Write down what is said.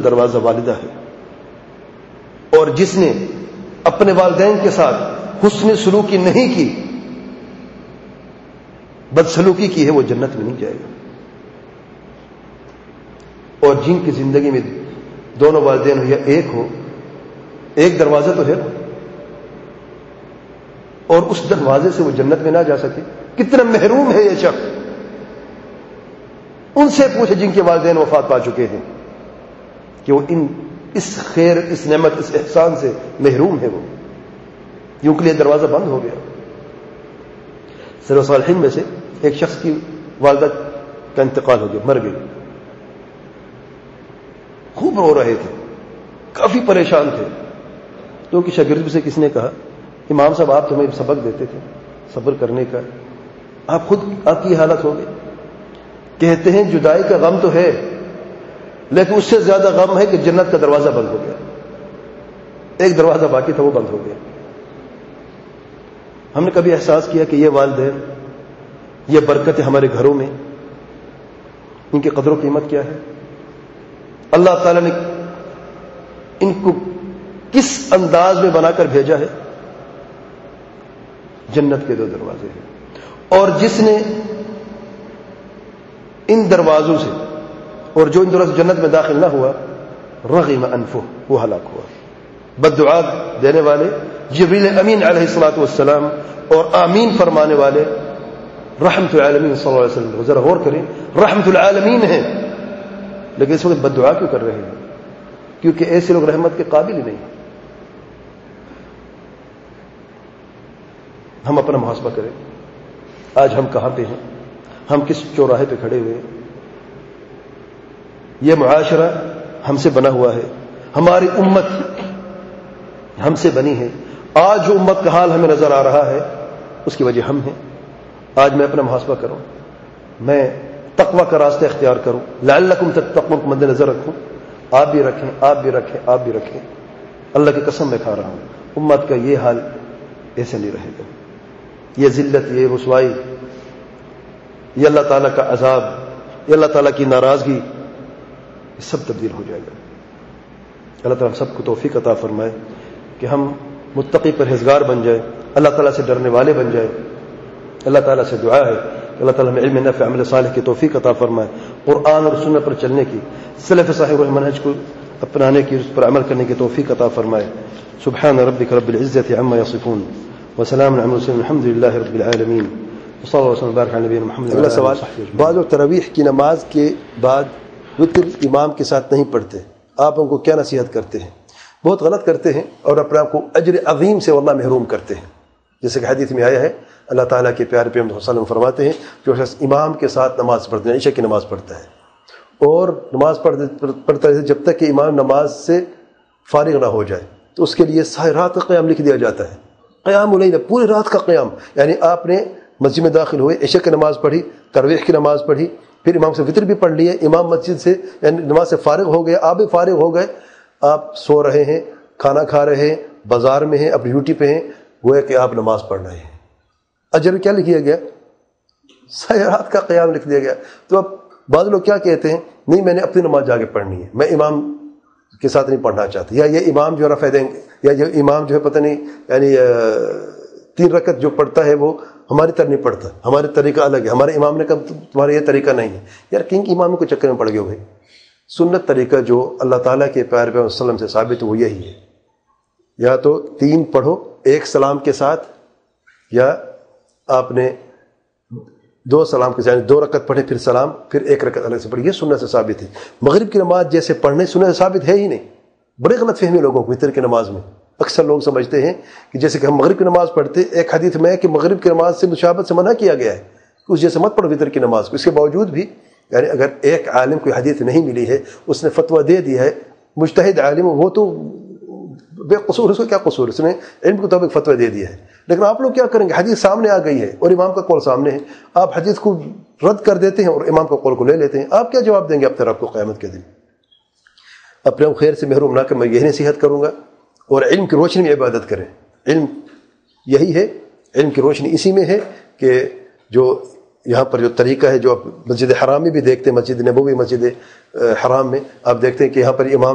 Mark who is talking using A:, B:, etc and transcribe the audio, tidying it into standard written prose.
A: دروازہ والدہ ہے، اور جس نے اپنے والدین کے ساتھ حسن سلوکی نہیں کی، بدسلوکی کی ہے، وہ جنت میں نہیں جائے گا۔ اور جن کی زندگی میں دونوں والدین ہو یا ایک ہو، ایک دروازہ تو ہے، اور اس دروازے سے وہ جنت میں نہ جا سکے، کتنا محروم ہے یہ شخص۔ ان سے پوچھے جن کے والدین وفات پا چکے ہیں کہ وہ اس خیر، اس نعمت، اس احسان سے محروم ہے، وہ کیوں کے لیے دروازہ بند ہو گیا۔ سلف صالحین میں سے ایک شخص کی والدہ کا انتقال ہو گیا، مر گئی، خوب رو رہے تھے، کافی پریشان تھے، تو کہ شاگرد سے کس نے کہا، امام صاحب آپ تو ہمیں سبق دیتے تھے صبر کرنے کا، آپ خود آپ کی حالت ہو گئی۔ کہتے ہیں جدائی کا غم تو ہے، لیکن اس سے زیادہ غم ہے کہ جنت کا دروازہ بند ہو گیا، ایک دروازہ باقی تھا وہ بند ہو گیا۔ ہم نے کبھی احساس کیا کہ یہ والدین، یہ برکتیں ہمارے گھروں میں، ان کی قدر و قیمت کیا ہے؟ اللہ تعالیٰ نے ان کو کس انداز میں بنا کر بھیجا ہے؟ جنت کے 2 دروازے ہیں، اور جس نے ان دروازوں سے، اور جو ان دروازوں سے جنت میں داخل نہ ہوا، رغم انفہ، وہ ہلاک ہوا۔ بددعا دینے والے جبریل امین علیہ الصلوۃ والسلام اور آمین فرمانے والے رحمت العالمین صلی اللہ علیہ وسلم، ذرا غور کریں، رحمت العالمین ہیں، لیکن اس وقت بددعا کیوں کر رہے ہیں؟ کیونکہ ایسے لوگ رحمت کے قابل ہی نہیں۔ ہم اپنا محاسبہ کریں، آج ہم کہاں پہ ہیں؟ ہم کس چوراہے پہ کھڑے ہوئے ہیں؟ یہ معاشرہ ہم سے بنا ہوا ہے، ہماری امت ہم سے بنی ہے۔ آج جو امت کا حال ہمیں نظر آ رہا ہے اس کی وجہ ہم ہیں۔ آج میں اپنا محاسبہ کروں، میں تقوی کا راستہ اختیار کروں، لعلکم تتقون کو مد نظر رکھوں، آپ بھی رکھیں، آپ بھی رکھیں، آپ بھی رکھیں۔ اللہ کی قسم میں کھا رہا ہوں، امت کا یہ حال ایسے نہیں رہے گا۔ یہ ذلت، یہ رسوائی، یہ اللہ تعالیٰ کا عذاب، یہ اللہ تعالیٰ کی ناراضگی، یہ سب تبدیل ہو جائے گا۔ اللہ تعالیٰ ہم سب کو توفیق عطا فرمائے کہ ہم متقی پرہیزگار بن جائیں، اللہ تعالیٰ سے ڈرنے والے بن جائیں۔ اللہ تعالیٰ سے دعا ہے کہ اللہ تعالیٰ ہمیں علم نافع، عمل صالح کی توفیق عطا فرمائے، قرآن اور سنت پر چلنے کی، سلف صالح منہج کو اپنانے کی، اس پر عمل کرنے کی توفیق عطا فرمائے۔ سبحان ربک رب العزة عما یصفون وسلام علی المرسلین الحمد للہ رب العالمین وصلی اللہ وسلم وبارک علی نبینا محمد۔ اگلا سوال، بعض لوگ تراویح کی نماز کے بعد وتر امام کے ساتھ نہیں پڑھتے، آپ ان کو کیا نصیحت کرتے ہیں؟ بہت غلط کرتے ہیں اور اپنے آپ کو اجر عظیم سے واللہ محروم کرتے ہیں۔ جیسے کہ حدیث میں آیا ہے، اللہ تعالیٰ کے پیارے پیغمبر صلی اللہ علیہ وسلم فرماتے ہیں جو شخص امام کے ساتھ نماز پڑھتے ہیں، عشاء کی نماز پڑھتا ہے اور نماز پڑھتا ہے جب تک کہ امام نماز سے فارغ نہ ہو جائے، تو اس کے لیے ساری رات کا قیام لکھ دیا جاتا ہے۔ قیام اللیل، پوری رات کا قیام، یعنی آپ نے مسجد میں داخل ہوئے، عشاء کی نماز پڑھی، تراویح کی نماز پڑھی، پھر امام سے وتر بھی پڑھ لیے، امام مسجد سے یعنی نماز سے فارغ ہو گئے، آپ بھی فارغ ہو گئے، آپ سو رہے ہیں، کھانا کھا رہے ہیں، بازار میں ہیں، اپنی ڈیوٹی پہ ہیں، گویا کہ آپ نماز پڑھ رہے ہیں۔ اجر کیا لکھیا گیا؟ ساری رات کا قیام لکھ دیا گیا۔ تو اب بعض لوگ کیا کہتے ہیں، نہیں میں نے اپنی نماز جا کے پڑھنی ہے، میں امام کے ساتھ نہیں پڑھنا چاہتا، یا یہ امام جو رفع دیں گے، یا یہ امام جو ہے پتہ نہیں یعنی 3 رکعت جو پڑھتا ہے وہ ہماری طرح نہیں پڑھتا، ہمارے طریقہ الگ ہے، ہمارے امام نے کہا تمہارا یہ طریقہ نہیں ہے۔ یار کن اماموں کے چکر میں پڑ گئے ہو بھائی؟ سنت طریقہ جو اللہ تعالیٰ کے پیارے پیغمبر صلی اللہ علیہ وسلم سے ثابت ہے وہ یہی ہے، یا تو 3 پڑھو ایک سلام کے ساتھ، یا آپ نے 2 سلام کے ساتھ 2 رکعت پڑھے پھر سلام، پھر 1 رکعت الگ سے پڑھی، یہ سنت سے ثابت ہے۔ مغرب کی نماز جیسے پڑھنے سنت سے ثابت ہے ہی نہیں، بڑے غلط فہمی لوگوں کو وتر کی نماز میں۔ اکثر لوگ سمجھتے ہیں کہ جیسے کہ ہم مغرب کی نماز پڑھتے، ایک حدیث میں ہے کہ مغرب کی نماز سے مشابہت سے منع کیا گیا ہے، اس جیسے مت پڑھو وتر کی نماز کو۔ اس کے باوجود بھی یعنی اگر ایک عالم کوئی حدیث نہیں ملی ہے، اس نے فتویٰ دے دیا ہے، مجتہد عالم وہ تو بے قصور، اس کو کیا قصور، اس نے علم کے مطابق فتویٰ دے دیا ہے۔ لیکن آپ لوگ کیا کریں گے، حدیث سامنے آ گئی ہے اور امام کا قول سامنے ہے، آپ حدیث کو رد کر دیتے ہیں اور امام کا قول کو لے لیتے ہیں، آپ کیا جواب دیں گے اپنے رب کو قیامت کے دن؟ اپنے خیر سے محروم نہ کر، میں یہی نصیحت کروں گا، اور علم کی روشنی میں عبادت کریں۔ علم یہی ہے، علم کی روشنی اسی میں ہے کہ جو یہاں پر جو طریقہ ہے، جو مسجد حرام میں بھی دیکھتے ہیں، مسجد نبوی، مسجد حرام میں آپ دیکھتے ہیں کہ یہاں پر امام